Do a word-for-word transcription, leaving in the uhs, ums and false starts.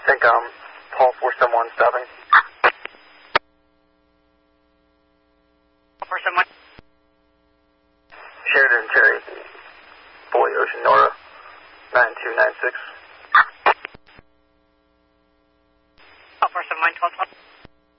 think um, Paul four seven one stopping. four seven one. Sheridan Cherry, Boy Ocean Nora, nine two nine six.